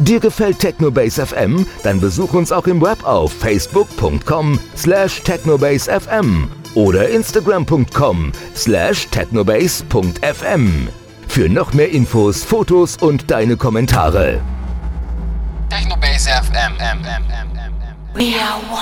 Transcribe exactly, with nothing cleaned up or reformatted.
Dir gefällt Technobase F M? Dann besuch uns auch im Web auf facebook punkt com slash technobase f m oder instagram punkt com slash technobase punkt f m. Für noch mehr Infos, Fotos und deine Kommentare. Technobase F M. We are one.